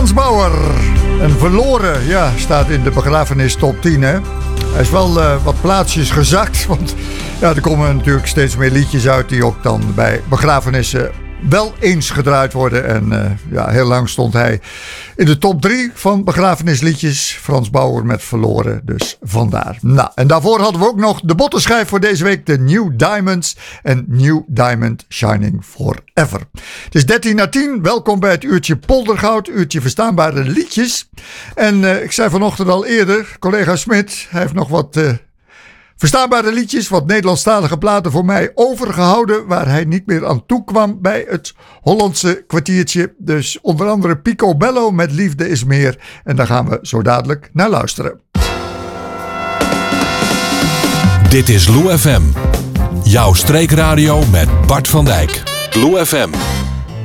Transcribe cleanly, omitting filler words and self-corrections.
Frans Bauer. En Verloren, ja, staat in de begrafenis top 10, hè. Hij is wel wat plaatsjes gezakt, want ja, er komen natuurlijk steeds meer liedjes uit die ook dan bij begrafenissen wel eens gedraaid worden. En ja, heel lang stond hij in de top 3 van begrafenisliedjes. Frans Bauer met Verloren, dus vandaar. Nou, en daarvoor hadden we ook nog de bottenschijf voor deze week. De New Diamonds en New Diamond Shining Forever. Het is 10:13. Welkom bij het uurtje Poldergoud. Uurtje verstaanbare liedjes. En ik zei vanochtend al eerder, collega Smit, hij heeft nog wat verstaanbare liedjes, wat Nederlandstalige platen voor mij overgehouden, waar hij niet meer aan toe kwam bij het Hollandse kwartiertje. Dus onder andere Picobello met Liefde is meer. En daar gaan we zo dadelijk naar luisteren. Dit is Lou FM. Jouw streekradio met Bart van Dijk. Lou FM.